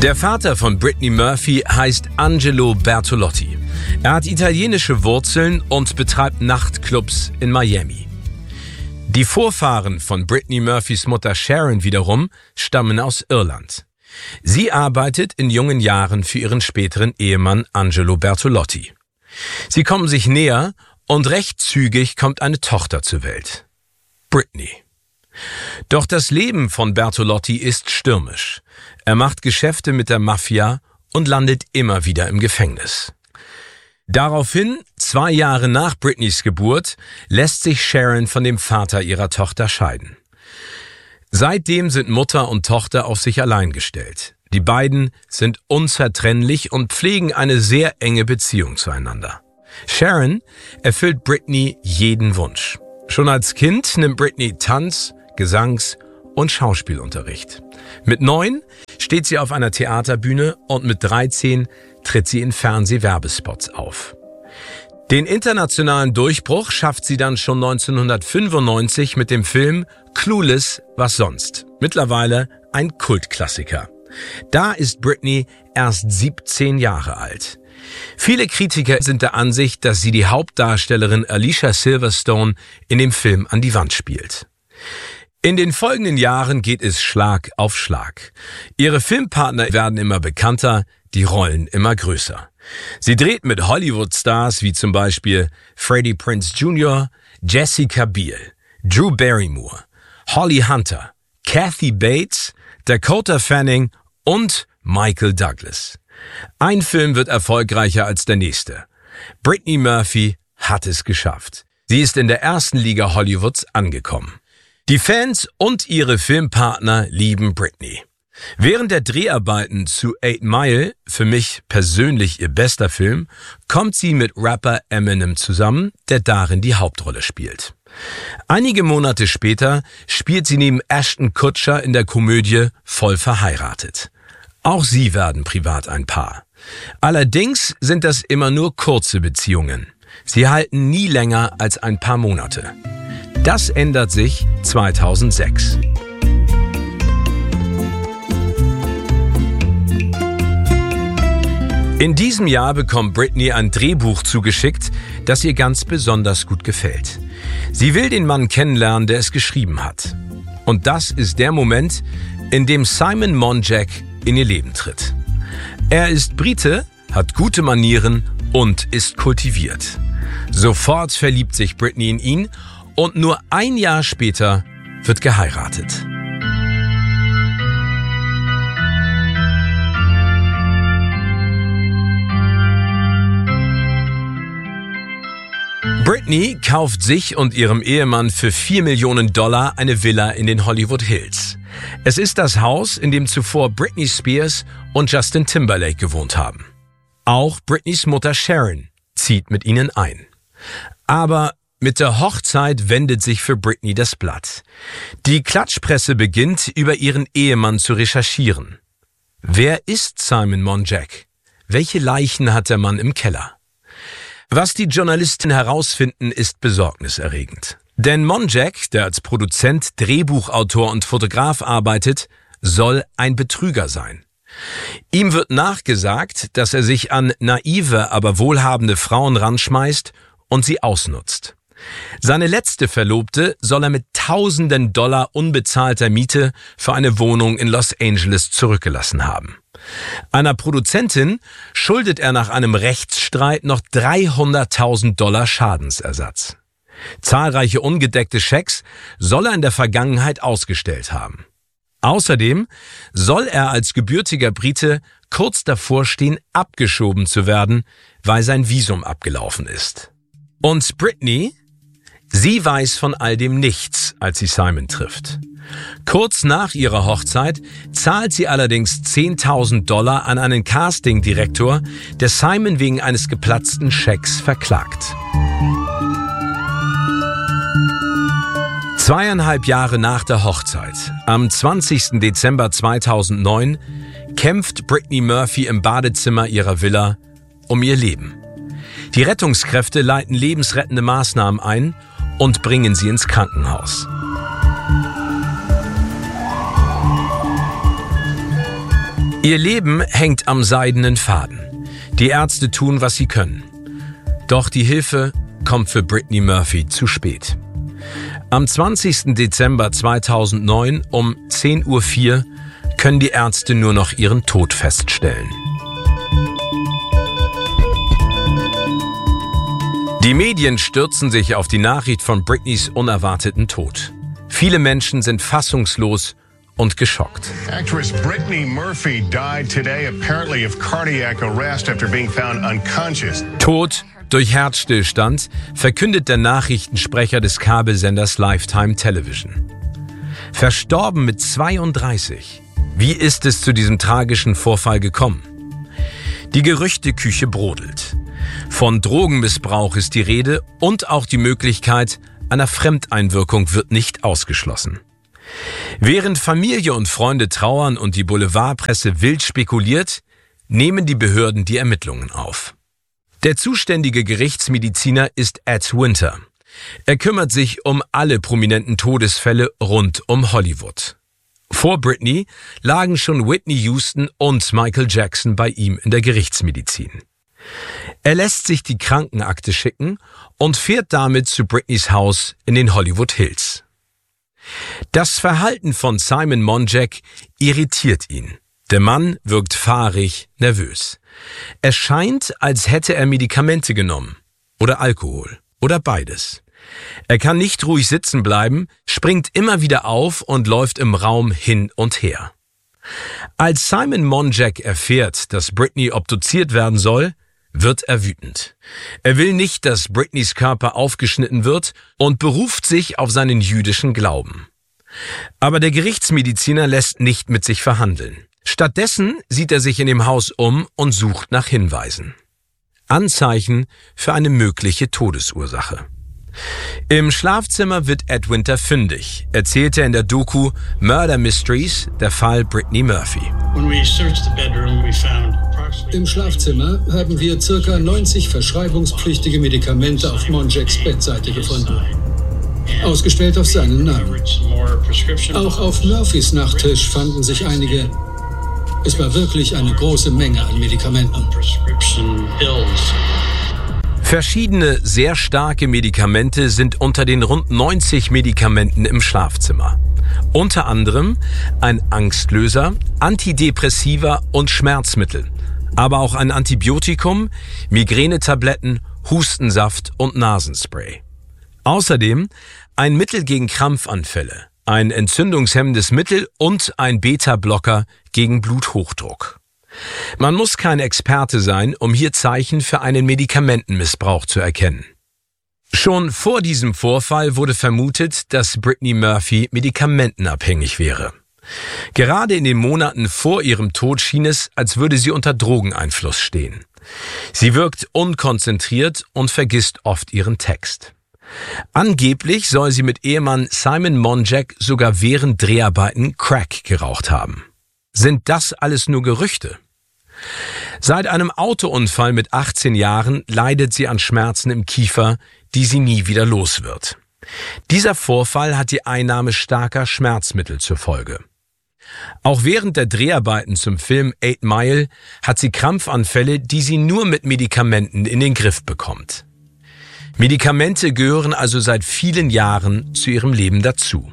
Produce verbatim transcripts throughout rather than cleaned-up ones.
Der Vater von Brittany Murphy heißt Angelo Bertolotti. Er hat italienische Wurzeln und betreibt Nachtclubs in Miami. Die Vorfahren von Brittany Murphys Mutter Sharon wiederum stammen aus Irland. Sie arbeitet in jungen Jahren für ihren späteren Ehemann Angelo Bertolotti. Sie kommen sich näher und recht zügig kommt eine Tochter zur Welt. Brittany. Doch das Leben von Bertolotti ist stürmisch. Er macht Geschäfte mit der Mafia und landet immer wieder im Gefängnis. Daraufhin, zwei Jahre nach Britneys Geburt, lässt sich Sharon von dem Vater ihrer Tochter scheiden. Seitdem sind Mutter und Tochter auf sich allein gestellt. Die beiden sind unzertrennlich und pflegen eine sehr enge Beziehung zueinander. Sharon erfüllt Brittany jeden Wunsch. Schon als Kind nimmt Brittany Tanz, Gesangs- und Schauspielunterricht. Mit neun steht sie auf einer Theaterbühne und mit dreizehn tritt sie in Fernsehwerbespots auf. Den internationalen Durchbruch schafft sie dann schon neunzehnhundertfünfundneunzig mit dem Film Clueless, was sonst? Mittlerweile ein Kultklassiker. Da ist Brittany erst siebzehn Jahre alt. Viele Kritiker sind der Ansicht, dass sie die Hauptdarstellerin Alicia Silverstone in dem Film an die Wand spielt. In den folgenden Jahren geht es Schlag auf Schlag. Ihre Filmpartner werden immer bekannter, die Rollen immer größer. Sie dreht mit Hollywood-Stars wie zum Beispiel Freddie Prinze Junior, Jessica Biel, Drew Barrymore, Holly Hunter, Kathy Bates, Dakota Fanning und Michael Douglas. Ein Film wird erfolgreicher als der nächste. Brittany Murphy hat es geschafft. Sie ist in der ersten Liga Hollywoods angekommen. Die Fans und ihre Filmpartner lieben Brittany. Während der Dreharbeiten zu Eight Mile, für mich persönlich ihr bester Film, kommt sie mit Rapper Eminem zusammen, der darin die Hauptrolle spielt. Einige Monate später spielt sie neben Ashton Kutcher in der Komödie Voll verheiratet. Auch sie werden privat ein Paar. Allerdings sind das immer nur kurze Beziehungen. Sie halten nie länger als ein paar Monate. Das ändert sich zweitausendsechs. In diesem Jahr bekommt Brittany ein Drehbuch zugeschickt, das ihr ganz besonders gut gefällt. Sie will den Mann kennenlernen, der es geschrieben hat. Und das ist der Moment, in dem Simon Monjack in ihr Leben tritt. Er ist Brite, hat gute Manieren und ist kultiviert. Sofort verliebt sich Brittany in ihn und nur ein Jahr später wird geheiratet. Brittany kauft sich und ihrem Ehemann für vier Millionen Dollar eine Villa in den Hollywood Hills. Es ist das Haus, in dem zuvor Britney Spears und Justin Timberlake gewohnt haben. Auch Britneys Mutter Sharon zieht mit ihnen ein. Aber mit der Hochzeit wendet sich für Brittany das Blatt. Die Klatschpresse beginnt, über ihren Ehemann zu recherchieren. Wer ist Simon Monjack? Welche Leichen hat der Mann im Keller? Was die Journalisten herausfinden, ist besorgniserregend. Denn Monjack, der als Produzent, Drehbuchautor und Fotograf arbeitet, soll ein Betrüger sein. Ihm wird nachgesagt, dass er sich an naive, aber wohlhabende Frauen ranschmeißt und sie ausnutzt. Seine letzte Verlobte soll er mit tausenden Dollar unbezahlter Miete für eine Wohnung in Los Angeles zurückgelassen haben. Einer Produzentin schuldet er nach einem Rechtsstreit noch dreihunderttausend Dollar Schadensersatz. Zahlreiche ungedeckte Schecks soll er in der Vergangenheit ausgestellt haben. Außerdem soll er als gebürtiger Brite kurz davor stehen, abgeschoben zu werden, weil sein Visum abgelaufen ist. Und Brittany? Sie weiß von all dem nichts, als sie Simon trifft. Kurz nach ihrer Hochzeit zahlt sie allerdings zehntausend Dollar an einen Castingdirektor, der Simon wegen eines geplatzten Schecks verklagt. Zweieinhalb Jahre nach der Hochzeit, am zwanzigsten Dezember zweitausendneun, kämpft Brittany Murphy im Badezimmer ihrer Villa um ihr Leben. Die Rettungskräfte leiten lebensrettende Maßnahmen ein und bringen sie ins Krankenhaus. Ihr Leben hängt am seidenen Faden. Die Ärzte tun, was sie können. Doch die Hilfe kommt für Brittany Murphy zu spät. Am zwanzigsten Dezember zweitausendneun um zehn Uhr vier können die Ärzte nur noch ihren Tod feststellen. Die Medien stürzen sich auf die Nachricht von Britneys unerwarteten Tod. Viele Menschen sind fassungslos und geschockt. Actress Brittany Murphy died today apparently of cardiac arrest after being found unconscious. Tod durch Herzstillstand verkündet der Nachrichtensprecher des Kabelsenders Lifetime Television. Verstorben mit zweiunddreißig. Wie ist es zu diesem tragischen Vorfall gekommen? Die Gerüchteküche brodelt. Von Drogenmissbrauch ist die Rede und auch die Möglichkeit einer Fremdeinwirkung wird nicht ausgeschlossen. Während Familie und Freunde trauern und die Boulevardpresse wild spekuliert, nehmen die Behörden die Ermittlungen auf. Der zuständige Gerichtsmediziner ist Ed Winter. Er kümmert sich um alle prominenten Todesfälle rund um Hollywood. Vor Britney lagen schon Whitney Houston und Michael Jackson bei ihm in der Gerichtsmedizin. Er lässt sich die Krankenakte schicken und fährt damit zu Britneys Haus in den Hollywood Hills. Das Verhalten von Simon Monjack irritiert ihn. Der Mann wirkt fahrig, nervös. Es scheint, als hätte er Medikamente genommen oder Alkohol oder beides. Er kann nicht ruhig sitzen bleiben, springt immer wieder auf und läuft im Raum hin und her. Als Simon Monjack erfährt, dass Britney obduziert werden soll, wird er wütend. Er will nicht, dass Britneys Körper aufgeschnitten wird und beruft sich auf seinen jüdischen Glauben. Aber der Gerichtsmediziner lässt nicht mit sich verhandeln. Stattdessen sieht er sich in dem Haus um und sucht nach Hinweisen. Anzeichen für eine mögliche Todesursache. Im Schlafzimmer wird Ed Winter fündig, erzählte er in der Doku Murder Mysteries, der Fall Brittany Murphy. Im Schlafzimmer haben wir ca. neunzig verschreibungspflichtige Medikamente auf Monjacks Bettseite gefunden. Ausgestellt auf seinen Namen. Auch auf Murphys Nachttisch fanden sich einige. Es war wirklich eine große Menge an Medikamenten. Verschiedene sehr starke Medikamente sind unter den rund neunzig Medikamenten im Schlafzimmer. Unter anderem ein Angstlöser, Antidepressiva und Schmerzmittel, aber auch ein Antibiotikum, Migränetabletten, Hustensaft und Nasenspray. Außerdem ein Mittel gegen Krampfanfälle, ein entzündungshemmendes Mittel und ein Beta-Blocker gegen Bluthochdruck. Man muss kein Experte sein, um hier Zeichen für einen Medikamentenmissbrauch zu erkennen. Schon vor diesem Vorfall wurde vermutet, dass Brittany Murphy medikamentenabhängig wäre. Gerade in den Monaten vor ihrem Tod schien es, als würde sie unter Drogeneinfluss stehen. Sie wirkt unkonzentriert und vergisst oft ihren Text. Angeblich soll sie mit Ehemann Simon Monjack sogar während Dreharbeiten Crack geraucht haben. Sind das alles nur Gerüchte? Seit einem Autounfall mit achtzehn Jahren leidet sie an Schmerzen im Kiefer, die sie nie wieder los wird. Dieser Vorfall hat die Einnahme starker Schmerzmittel zur Folge. Auch während der Dreharbeiten zum Film Eight Mile hat sie Krampfanfälle, die sie nur mit Medikamenten in den Griff bekommt. Medikamente gehören also seit vielen Jahren zu ihrem Leben dazu.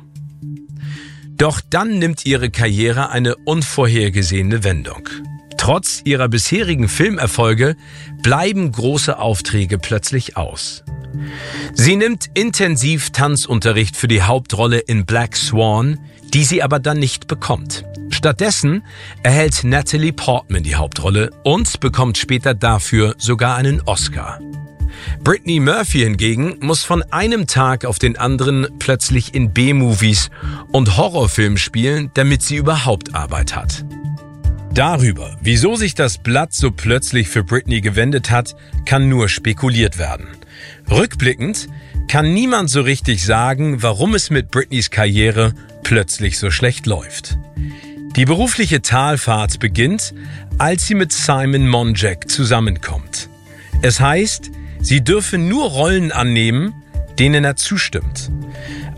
Doch dann nimmt ihre Karriere eine unvorhergesehene Wendung. Trotz ihrer bisherigen Filmerfolge bleiben große Aufträge plötzlich aus. Sie nimmt intensiv Tanzunterricht für die Hauptrolle in Black Swan, die sie aber dann nicht bekommt. Stattdessen erhält Natalie Portman die Hauptrolle und bekommt später dafür sogar einen Oscar. Brittany Murphy hingegen muss von einem Tag auf den anderen plötzlich in B-Movies und Horrorfilmen spielen, damit sie überhaupt Arbeit hat. Darüber, wieso sich das Blatt so plötzlich für Britney gewendet hat, kann nur spekuliert werden. Rückblickend kann niemand so richtig sagen, warum es mit Britneys Karriere plötzlich so schlecht läuft. Die berufliche Talfahrt beginnt, als sie mit Simon Monjack zusammenkommt. Es heißt, sie dürfe nur Rollen annehmen, denen er zustimmt.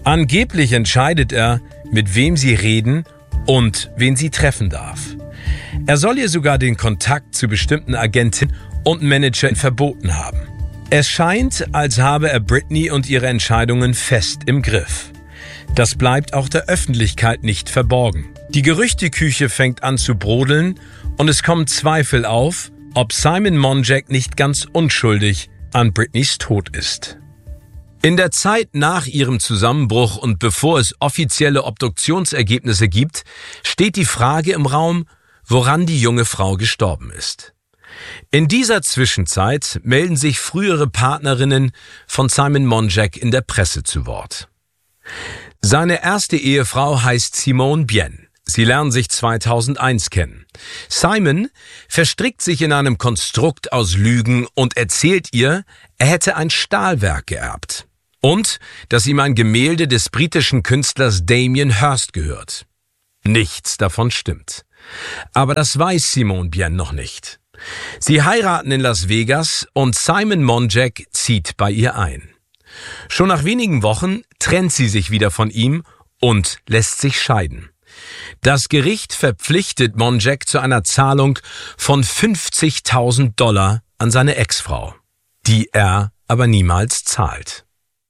Angeblich entscheidet er, mit wem sie reden und wen sie treffen darf. Er soll ihr sogar den Kontakt zu bestimmten Agenten und Managern verboten haben. Es scheint, als habe er Britney und ihre Entscheidungen fest im Griff. Das bleibt auch der Öffentlichkeit nicht verborgen. Die Gerüchteküche fängt an zu brodeln und es kommen Zweifel auf, ob Simon Monjack nicht ganz unschuldig an Britneys Tod ist. In der Zeit nach ihrem Zusammenbruch und bevor es offizielle Obduktionsergebnisse gibt, steht die Frage im Raum, woran die junge Frau gestorben ist. In dieser Zwischenzeit melden sich frühere Partnerinnen von Simon Monjack in der Presse zu Wort. Seine erste Ehefrau heißt Simone Bien. Sie lernen sich zweitausendeins kennen. Simon verstrickt sich in einem Konstrukt aus Lügen und erzählt ihr, er hätte ein Stahlwerk geerbt. Und, dass ihm ein Gemälde des britischen Künstlers Damien Hirst gehört. Nichts davon stimmt. Aber das weiß Simone Bien noch nicht. Sie heiraten in Las Vegas und Simon Monjack zieht bei ihr ein. Schon nach wenigen Wochen trennt sie sich wieder von ihm und lässt sich scheiden. Das Gericht verpflichtet Monjack zu einer Zahlung von fünfzigtausend Dollar an seine Ex-Frau, die er aber niemals zahlt.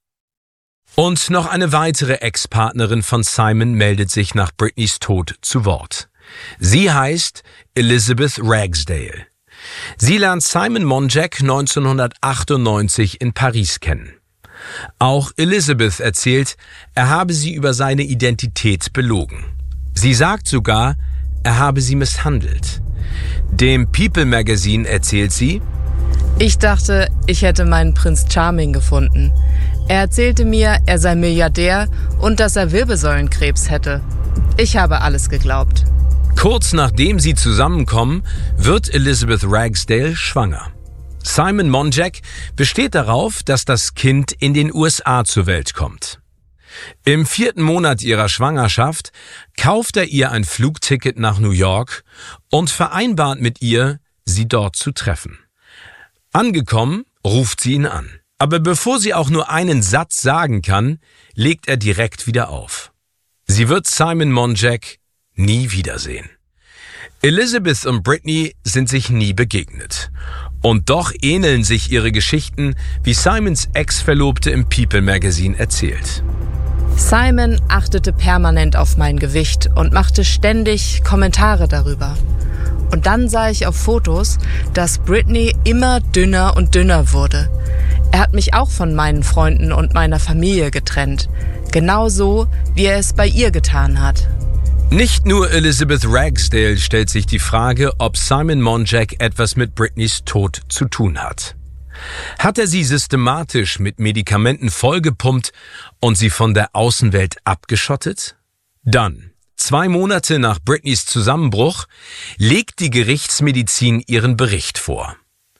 Und noch eine weitere Ex-Partnerin von Simon meldet sich nach Britneys Tod zu Wort. Sie heißt Elizabeth Ragsdale. Sie lernt Simon Monjack neunzehnhundertachtundneunzig in Paris kennen. Auch Elizabeth erzählt, er habe sie über seine Identität belogen. Sie sagt sogar, er habe sie misshandelt. Dem People Magazine erzählt sie: Ich dachte, ich hätte meinen Prinz Charming gefunden. Er erzählte mir, er sei Milliardär und dass er Wirbelsäulenkrebs hätte. Ich habe alles geglaubt. Kurz nachdem sie zusammenkommen, wird Elizabeth Ragsdale schwanger. Simon Monjack besteht darauf, dass das Kind in den U S A zur Welt kommt. Im vierten Monat ihrer Schwangerschaft kauft er ihr ein Flugticket nach New York und vereinbart mit ihr, sie dort zu treffen. Angekommen, ruft sie ihn an. Aber bevor sie auch nur einen Satz sagen kann, legt er direkt wieder auf. Sie wird Simon Monjack nie wiedersehen. Elizabeth und Britney sind sich nie begegnet. Und doch ähneln sich ihre Geschichten, wie Simons Ex-Verlobte im People Magazine erzählt. Simon achtete permanent auf mein Gewicht und machte ständig Kommentare darüber. Und dann sah ich auf Fotos, dass Britney immer dünner und dünner wurde. Er hat mich auch von meinen Freunden und meiner Familie getrennt. Genauso, wie er es bei ihr getan hat. Nicht nur Elizabeth Ragsdale stellt sich die Frage, ob Simon Monjack etwas mit Britneys Tod zu tun hat. Hat er sie systematisch mit Medikamenten vollgepumpt und sie von der Außenwelt abgeschottet? Dann, zwei Monate nach Britneys Zusammenbruch, legt die Gerichtsmedizin ihren Bericht vor.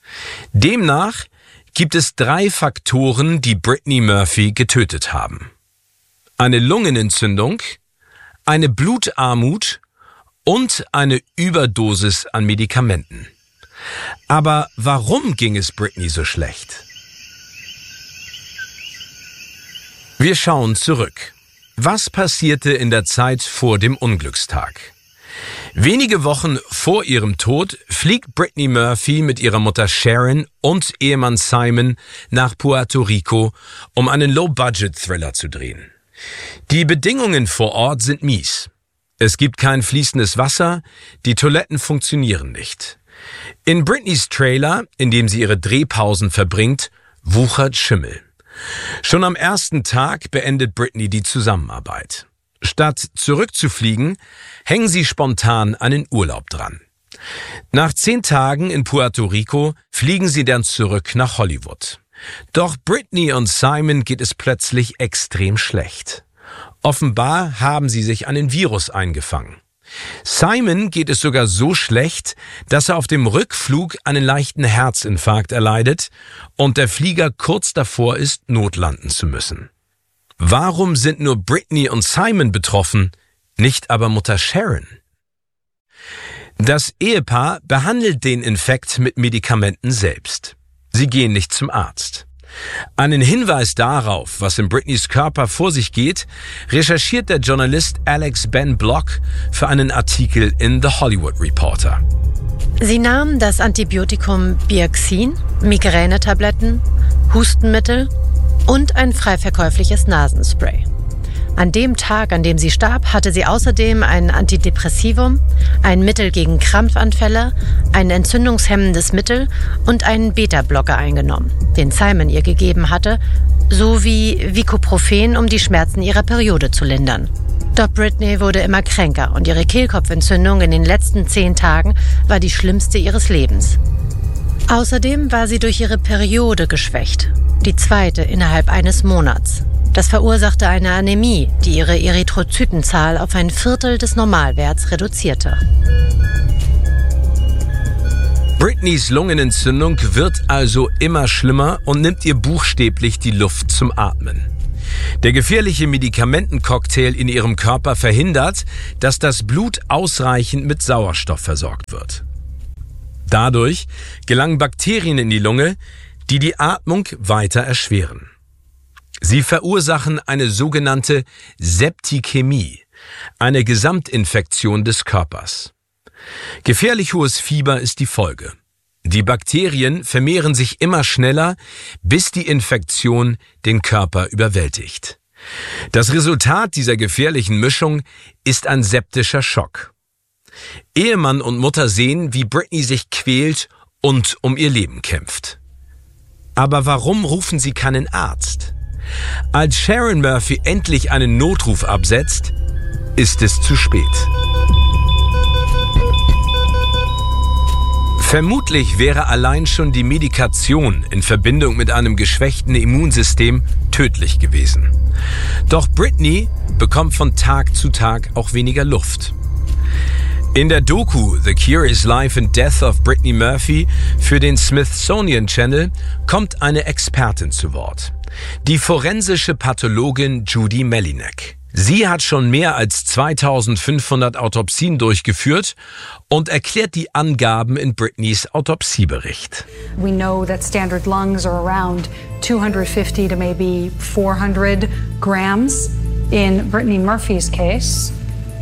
Demnach gibt es drei Faktoren, die Britney Murphy getötet haben. Eine Lungenentzündung, eine Blutarmut und eine Überdosis an Medikamenten. Aber warum ging es Britney so schlecht? Wir schauen zurück. Was passierte in der Zeit vor dem Unglückstag? Wenige Wochen vor ihrem Tod fliegt Britney Murphy mit ihrer Mutter Sharon und Ehemann Simon nach Puerto Rico, um einen Low-Budget-Thriller zu drehen. Die Bedingungen vor Ort sind mies. Es gibt kein fließendes Wasser, die Toiletten funktionieren nicht. In Britneys Trailer, in dem sie ihre Drehpausen verbringt, wuchert Schimmel. Schon am ersten Tag beendet Britney die Zusammenarbeit. Statt zurückzufliegen, hängen sie spontan einen Urlaub dran. Nach zehn Tagen in Puerto Rico fliegen sie dann zurück nach Hollywood. Doch Britney und Simon geht es plötzlich extrem schlecht. Offenbar haben sie sich einen Virus eingefangen. Simon geht es sogar so schlecht, dass er auf dem Rückflug einen leichten Herzinfarkt erleidet und der Flieger kurz davor ist, notlanden zu müssen. Warum sind nur Britney und Simon betroffen, nicht aber Mutter Sharon? Das Ehepaar behandelt den Infekt mit Medikamenten selbst. Sie gehen nicht zum Arzt. Einen Hinweis darauf, was in Britneys Körper vor sich geht, recherchiert der Journalist Alex Ben Block für einen Artikel in The Hollywood Reporter. Sie nahm das Antibiotikum Biaxin, Migränetabletten, Hustenmittel und ein frei verkäufliches Nasenspray. An dem Tag, an dem sie starb, hatte sie außerdem ein Antidepressivum, ein Mittel gegen Krampfanfälle, ein entzündungshemmendes Mittel und einen Beta-Blocker eingenommen, den Simon ihr gegeben hatte, sowie Vicoprofen, um die Schmerzen ihrer Periode zu lindern. Doch Britney wurde immer kränker und ihre Kehlkopfentzündung in den letzten zehn Tagen war die schlimmste ihres Lebens. Außerdem war sie durch ihre Periode geschwächt, die zweite innerhalb eines Monats. Das verursachte eine Anämie, die ihre Erythrozytenzahl auf ein Viertel des Normalwerts reduzierte. Britneys Lungenentzündung wird also immer schlimmer und nimmt ihr buchstäblich die Luft zum Atmen. Der gefährliche Medikamentencocktail in ihrem Körper verhindert, dass das Blut ausreichend mit Sauerstoff versorgt wird. Dadurch gelangen Bakterien in die Lunge, die die Atmung weiter erschweren. Sie verursachen eine sogenannte Septikämie, eine Gesamtinfektion des Körpers. Gefährlich hohes Fieber ist die Folge. Die Bakterien vermehren sich immer schneller, bis die Infektion den Körper überwältigt. Das Resultat dieser gefährlichen Mischung ist ein septischer Schock. Ehemann und Mutter sehen, wie Britney sich quält und um ihr Leben kämpft. Aber warum rufen sie keinen Arzt? Als Sharon Murphy endlich einen Notruf absetzt, ist es zu spät. Vermutlich wäre allein schon die Medikation in Verbindung mit einem geschwächten Immunsystem tödlich gewesen. Doch Britney bekommt von Tag zu Tag auch weniger Luft. In der Doku The Curious Life and Death of Britney Murphy für den Smithsonian Channel kommt eine Expertin zu Wort. Die forensische Pathologin Judy Melinek. Sie hat schon mehr als zweitausendfünfhundert Autopsien durchgeführt und erklärt die Angaben in Britneys Autopsiebericht. We know that standard lungs are around two hundred fifty to maybe four hundred grams. In Britney Murphy's case,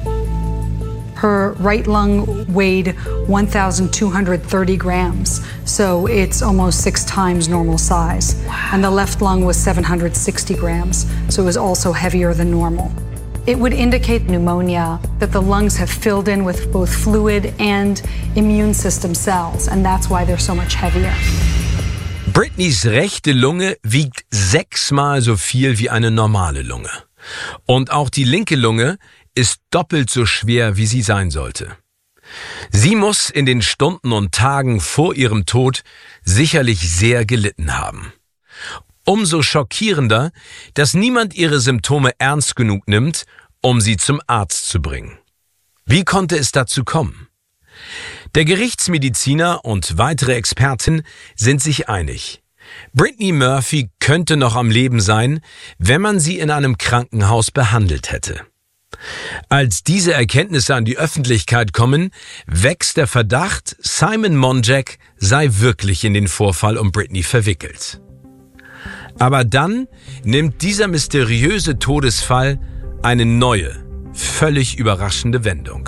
her right lung weighed one thousand two hundred thirty grams, so it's almost six times normal size. Wow. And the left lung was seven hundred sixty grams, so it was also heavier than normal. It would indicate pneumonia, that the lungs have filled in with both fluid and immune system cells, and that's why they're so much heavier. Britneys rechte Lunge wiegt sechsmal so viel wie eine normale Lunge. Und auch die linke Lunge ist doppelt so schwer, wie sie sein sollte. Sie muss in den Stunden und Tagen vor ihrem Tod sicherlich sehr gelitten haben. Umso schockierender, dass niemand ihre Symptome ernst genug nimmt, um sie zum Arzt zu bringen. Wie konnte es dazu kommen? Der Gerichtsmediziner und weitere Experten sind sich einig. Britney Murphy könnte noch am Leben sein, wenn man sie in einem Krankenhaus behandelt hätte. Als diese Erkenntnisse an die Öffentlichkeit kommen, wächst der Verdacht, Simon Monjack sei wirklich in den Vorfall um Britney verwickelt. Aber dann nimmt dieser mysteriöse Todesfall eine neue, völlig überraschende Wendung.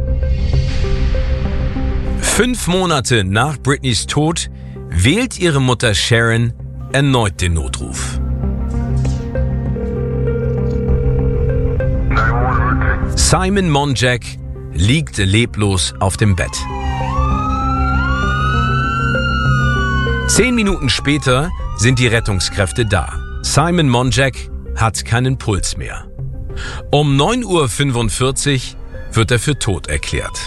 Fünf Monate nach Britneys Tod wählt ihre Mutter Sharon erneut den Notruf. Simon Monjack liegt leblos auf dem Bett. Zehn Minuten später sind die Rettungskräfte da. Simon Monjack hat keinen Puls mehr. Um neun Uhr fünfundvierzig wird er für tot erklärt.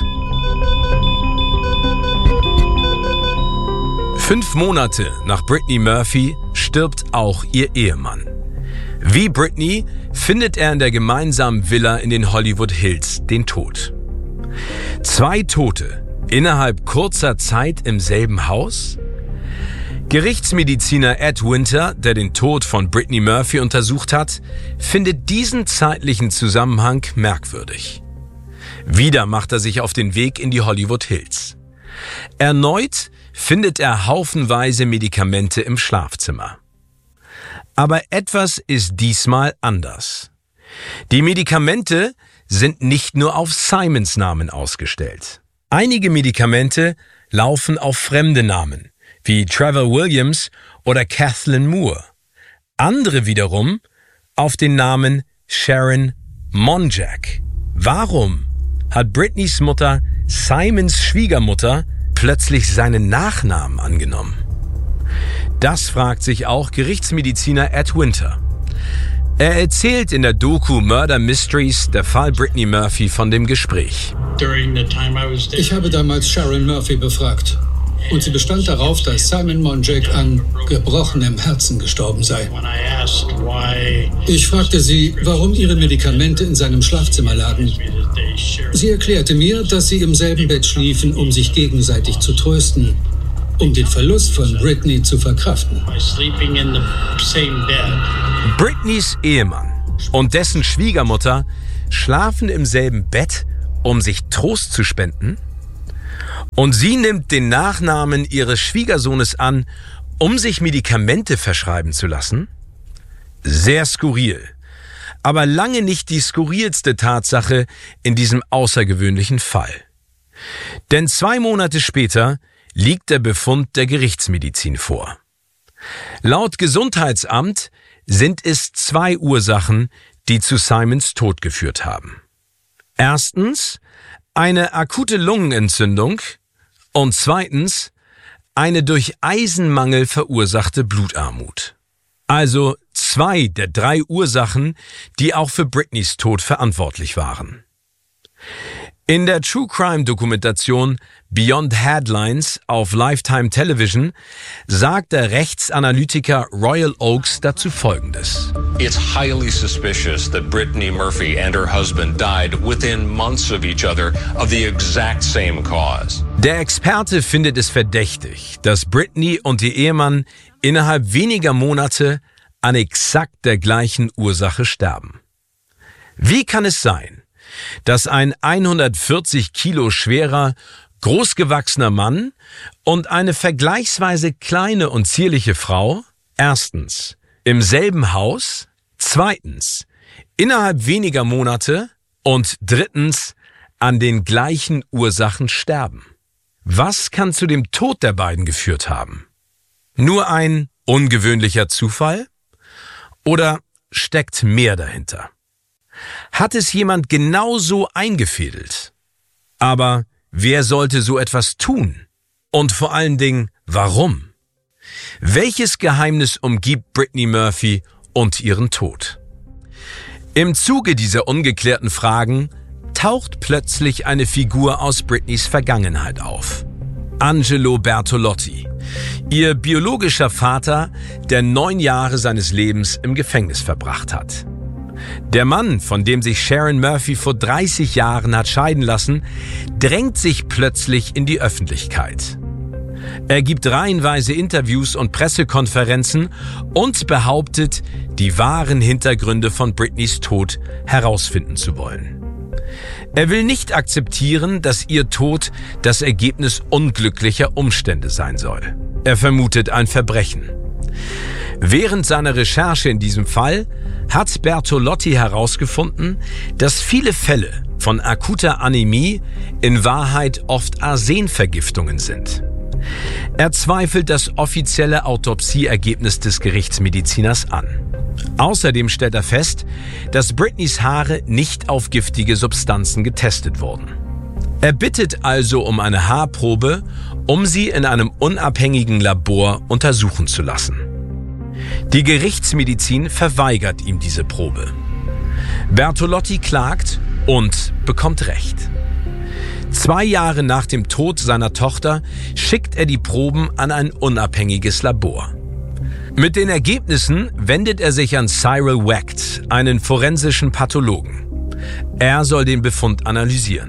Fünf Monate nach Britney Murphy stirbt auch ihr Ehemann. Wie Britney findet er in der gemeinsamen Villa in den Hollywood Hills den Tod. Zwei Tote innerhalb kurzer Zeit im selben Haus? Gerichtsmediziner Ed Winter, der den Tod von Britney Murphy untersucht hat, findet diesen zeitlichen Zusammenhang merkwürdig. Wieder macht er sich auf den Weg in die Hollywood Hills. Erneut findet er haufenweise Medikamente im Schlafzimmer. Aber etwas ist diesmal anders. Die Medikamente sind nicht nur auf Simons Namen ausgestellt. Einige Medikamente laufen auf fremde Namen, wie Trevor Williams oder Kathleen Moore. Andere wiederum auf den Namen Sharon Monjack. Warum hat Britneys Mutter Simons Schwiegermutter plötzlich seinen Nachnamen angenommen? Das fragt sich auch Gerichtsmediziner Ed Winter. Er erzählt in der Doku Murder Mysteries, der Fall Brittany Murphy, von dem Gespräch. Ich habe damals Sharon Murphy befragt und sie bestand darauf, dass Simon Monjack an gebrochenem Herzen gestorben sei. Ich fragte sie, warum ihre Medikamente in seinem Schlafzimmer lagen. Sie erklärte mir, dass sie im selben Bett schliefen, um sich gegenseitig zu trösten, um den Verlust von Britney zu verkraften. Britneys Ehemann und dessen Schwiegermutter schlafen im selben Bett, um sich Trost zu spenden? Und sie nimmt den Nachnamen ihres Schwiegersohnes an, um sich Medikamente verschreiben zu lassen? Sehr skurril, aber lange nicht die skurrilste Tatsache in diesem außergewöhnlichen Fall. Denn zwei Monate später liegt der Befund der Gerichtsmedizin vor. Laut Gesundheitsamt sind es zwei Ursachen, die zu Simons Tod geführt haben. Erstens eine akute Lungenentzündung und zweitens eine durch Eisenmangel verursachte Blutarmut. Also zwei der drei Ursachen, die auch für Britneys Tod verantwortlich waren. In der True-Crime-Dokumentation Beyond Headlines auf Lifetime Television sagt der Rechtsanalytiker Royal Oakes dazu Folgendes. It's highly suspicious that Brittany Murphy and her husband died within months of each other of the exact same cause. Der Experte findet es verdächtig, dass Britney und ihr Ehemann innerhalb weniger Monate an exakt der gleichen Ursache sterben. Wie kann es sein, dass ein hundertvierzig Kilo schwerer, großgewachsener Mann und eine vergleichsweise kleine und zierliche Frau erstens im selben Haus, zweitens innerhalb weniger Monate und drittens an den gleichen Ursachen sterben? Was kann zu dem Tod der beiden geführt haben? Nur ein ungewöhnlicher Zufall? Oder steckt mehr dahinter? Hat es jemand genauso eingefädelt? Aber wer sollte so etwas tun? Und vor allen Dingen, warum? Welches Geheimnis umgibt Brittany Murphy und ihren Tod? Im Zuge dieser ungeklärten Fragen taucht plötzlich eine Figur aus Britneys Vergangenheit auf. Angelo Bertolotti, ihr biologischer Vater, der neun Jahre seines Lebens im Gefängnis verbracht hat. Der Mann, von dem sich Sharon Murphy vor dreißig Jahren hat scheiden lassen, drängt sich plötzlich in die Öffentlichkeit. Er gibt reihenweise Interviews und Pressekonferenzen und behauptet, die wahren Hintergründe von Britneys Tod herausfinden zu wollen. Er will nicht akzeptieren, dass ihr Tod das Ergebnis unglücklicher Umstände sein soll. Er vermutet ein Verbrechen. Während seiner Recherche in diesem Fall hat Bertolotti herausgefunden, dass viele Fälle von akuter Anämie in Wahrheit oft Arsenvergiftungen sind. Er zweifelt das offizielle Autopsieergebnis des Gerichtsmediziners an. Außerdem stellt er fest, dass Britneys Haare nicht auf giftige Substanzen getestet wurden. Er bittet also um eine Haarprobe, um sie in einem unabhängigen Labor untersuchen zu lassen. Die Gerichtsmedizin verweigert ihm diese Probe. Bertolotti klagt und bekommt Recht. Zwei Jahre nach dem Tod seiner Tochter schickt er die Proben an ein unabhängiges Labor. Mit den Ergebnissen wendet er sich an Cyril Wecht, einen forensischen Pathologen. Er soll den Befund analysieren.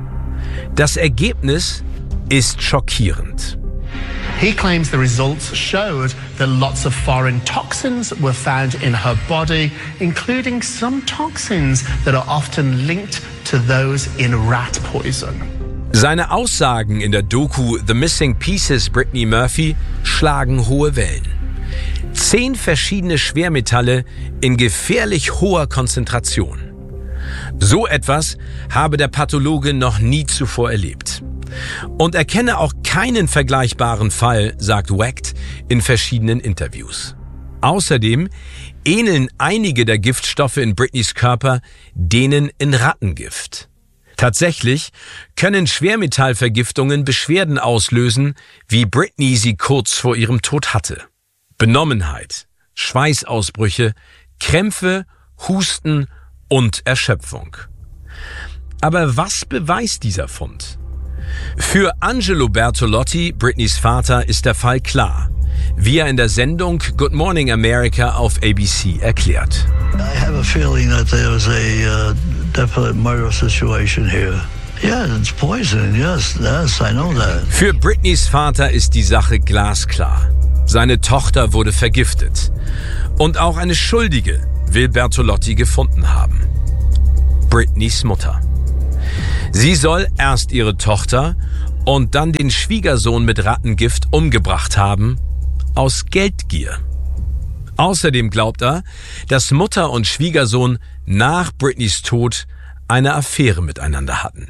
Das Ergebnis ist schockierend. He claims the results showed that lots of foreign toxins were found in her body, including some toxins that are often linked to those in rat poison. Seine Aussagen in der Doku The Missing Pieces Brittany Murphy schlagen hohe Wellen. Zehn verschiedene Schwermetalle in gefährlich hoher Konzentration. So etwas habe der Pathologe noch nie zuvor erlebt. Und er kenne auch keinen vergleichbaren Fall, sagt Wecht in verschiedenen Interviews. Außerdem ähneln einige der Giftstoffe in Britneys Körper denen in Rattengift. Tatsächlich können Schwermetallvergiftungen Beschwerden auslösen, wie Britney sie kurz vor ihrem Tod hatte. Benommenheit, Schweißausbrüche, Krämpfe, Husten und Erschöpfung. Aber was beweist dieser Fund? Für Angelo Bertolotti, Britneys Vater, ist der Fall klar, wie er in der Sendung Good Morning America auf A B C erklärt. I have a feeling that there was a uh, definite murder situation here. Yeah, it's poison. Yes, yes, I know that. Für Britneys Vater ist die Sache glasklar. Seine Tochter wurde vergiftet. Und auch eine Schuldige will Bertolotti gefunden haben. Britneys Mutter. Sie soll erst ihre Tochter und dann den Schwiegersohn mit Rattengift umgebracht haben, aus Geldgier. Außerdem glaubt er, dass Mutter und Schwiegersohn nach Britneys Tod eine Affäre miteinander hatten.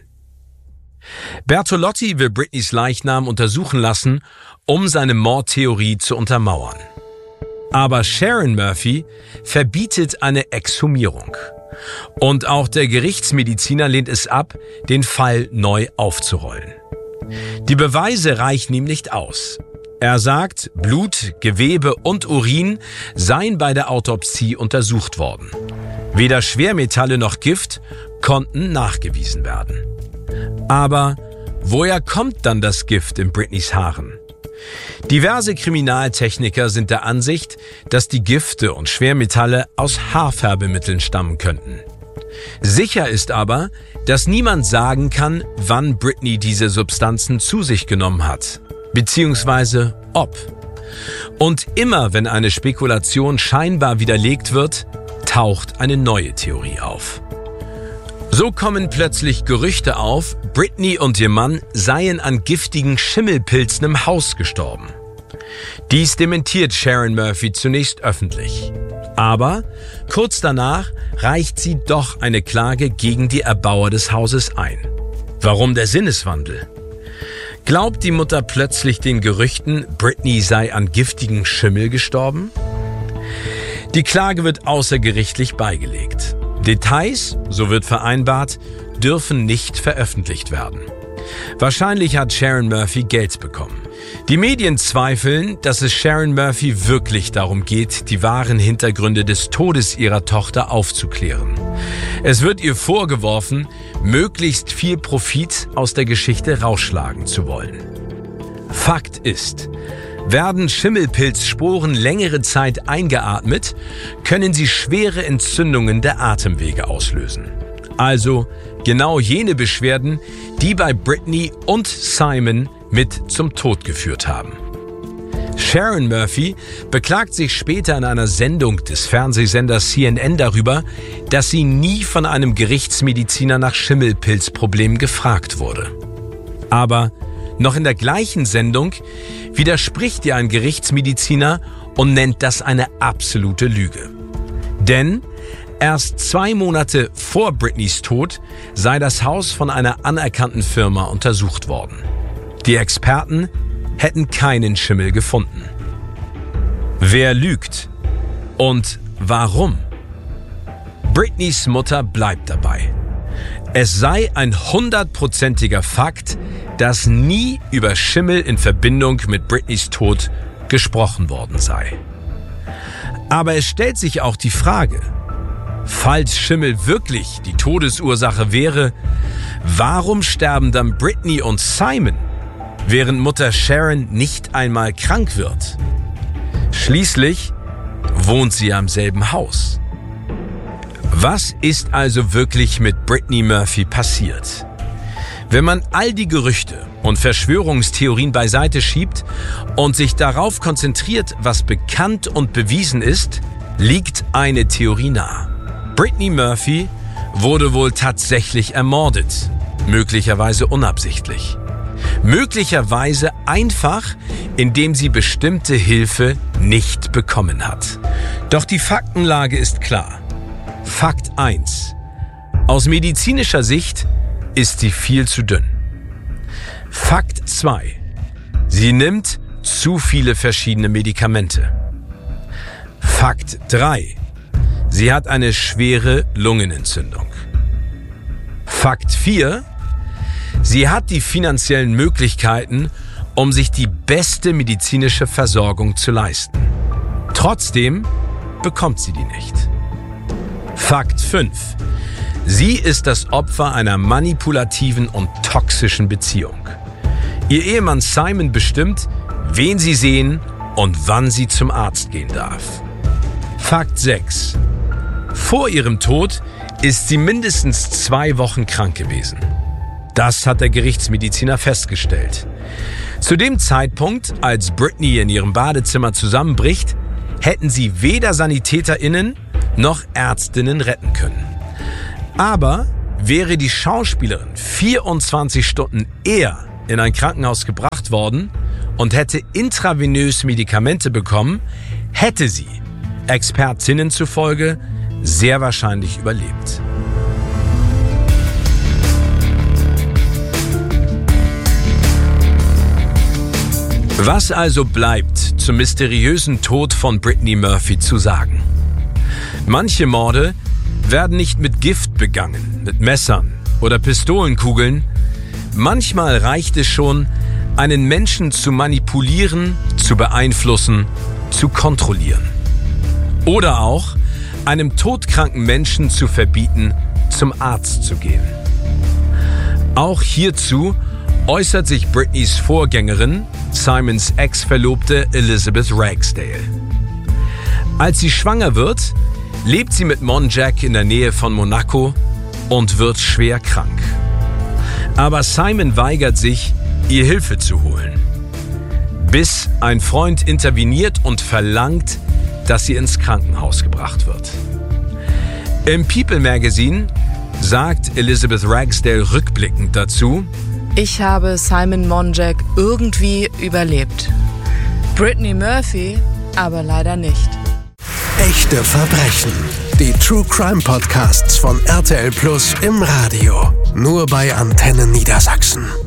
Bertolotti will Britneys Leichnam untersuchen lassen, um seine Mordtheorie zu untermauern. Aber Sharon Murphy verbietet eine Exhumierung. Und auch der Gerichtsmediziner lehnt es ab, den Fall neu aufzurollen. Die Beweise reichen ihm nicht aus. Er sagt, Blut, Gewebe und Urin seien bei der Autopsie untersucht worden. Weder Schwermetalle noch Gift konnten nachgewiesen werden. Aber woher kommt dann das Gift in Britneys Haaren? Diverse Kriminaltechniker sind der Ansicht, dass die Gifte und Schwermetalle aus Haarfärbemitteln stammen könnten. Sicher ist aber, dass niemand sagen kann, wann Britney diese Substanzen zu sich genommen hat, beziehungsweise ob. Und immer wenn eine Spekulation scheinbar widerlegt wird, taucht eine neue Theorie auf. So kommen plötzlich Gerüchte auf, Britney und ihr Mann seien an giftigen Schimmelpilzen im Haus gestorben. Dies dementiert Sharon Murphy zunächst öffentlich. Aber kurz danach reicht sie doch eine Klage gegen die Erbauer des Hauses ein. Warum der Sinneswandel? Glaubt die Mutter plötzlich den Gerüchten, Britney sei an giftigen Schimmel gestorben? Die Klage wird außergerichtlich beigelegt. Details, so wird vereinbart, dürfen nicht veröffentlicht werden. Wahrscheinlich hat Sharon Murphy Geld bekommen. Die Medien zweifeln, dass es Sharon Murphy wirklich darum geht, die wahren Hintergründe des Todes ihrer Tochter aufzuklären. Es wird ihr vorgeworfen, möglichst viel Profit aus der Geschichte rausschlagen zu wollen. Fakt ist, werden Schimmelpilzsporen längere Zeit eingeatmet, können sie schwere Entzündungen der Atemwege auslösen. Also genau jene Beschwerden, die bei Britney und Simon mit zum Tod geführt haben. Sharon Murphy beklagt sich später in einer Sendung des Fernsehsenders C N N darüber, dass sie nie von einem Gerichtsmediziner nach Schimmelpilzproblemen gefragt wurde. Aber noch in der gleichen Sendung widerspricht ihr ein Gerichtsmediziner und nennt das eine absolute Lüge. Denn erst zwei Monate vor Britneys Tod sei das Haus von einer anerkannten Firma untersucht worden. Die Experten hätten keinen Schimmel gefunden. Wer lügt und warum? Britneys Mutter bleibt dabei. Es sei ein hundertprozentiger Fakt, dass nie über Schimmel in Verbindung mit Britneys Tod gesprochen worden sei. Aber es stellt sich auch die Frage, falls Schimmel wirklich die Todesursache wäre, warum sterben dann Britney und Simon, während Mutter Sharon nicht einmal krank wird? Schließlich wohnt sie am selben Haus. Was ist also wirklich mit Britney Murphy passiert? Wenn man all die Gerüchte und Verschwörungstheorien beiseite schiebt und sich darauf konzentriert, was bekannt und bewiesen ist, liegt eine Theorie nahe. Britney Murphy wurde wohl tatsächlich ermordet, möglicherweise unabsichtlich. Möglicherweise einfach, indem sie bestimmte Hilfe nicht bekommen hat. Doch die Faktenlage ist klar. Fakt eins. Aus medizinischer Sicht ist sie viel zu dünn. Fakt zwei. Sie nimmt zu viele verschiedene Medikamente. Fakt drei. Sie hat eine schwere Lungenentzündung. Fakt vier. Sie hat die finanziellen Möglichkeiten, um sich die beste medizinische Versorgung zu leisten. Trotzdem bekommt sie die nicht. Fakt fünf. Sie ist das Opfer einer manipulativen und toxischen Beziehung. Ihr Ehemann Simon bestimmt, wen sie sehen und wann sie zum Arzt gehen darf. Fakt sechs. Vor ihrem Tod ist sie mindestens zwei Wochen krank gewesen. Das hat der Gerichtsmediziner festgestellt. Zu dem Zeitpunkt, als Britney in ihrem Badezimmer zusammenbricht, hätten sie weder SanitäterInnen noch Ärztinnen retten können. Aber wäre die Schauspielerin vierundzwanzig Stunden eher in ein Krankenhaus gebracht worden und hätte intravenös Medikamente bekommen, hätte sie, Expertinnen zufolge, sehr wahrscheinlich überlebt. Was also bleibt zum mysteriösen Tod von Brittany Murphy zu sagen? Manche Morde werden nicht mit Gift begangen, mit Messern oder Pistolenkugeln. Manchmal reicht es schon, einen Menschen zu manipulieren, zu beeinflussen, zu kontrollieren. Oder auch, einem todkranken Menschen zu verbieten, zum Arzt zu gehen. Auch hierzu äußert sich Britneys Vorgängerin, Simons Ex-Verlobte Elizabeth Ragsdale. Als sie schwanger wird, lebt sie mit Monjack in der Nähe von Monaco und wird schwer krank. Aber Simon weigert sich, ihr Hilfe zu holen. Bis ein Freund interveniert und verlangt, dass sie ins Krankenhaus gebracht wird. Im People Magazine sagt Elizabeth Ragsdale rückblickend dazu: Ich habe Simon Monjack irgendwie überlebt. Brittany Murphy aber leider nicht. Echte Verbrechen. Die True Crime Podcasts von R T L Plus im Radio. Nur bei Antenne Niedersachsen.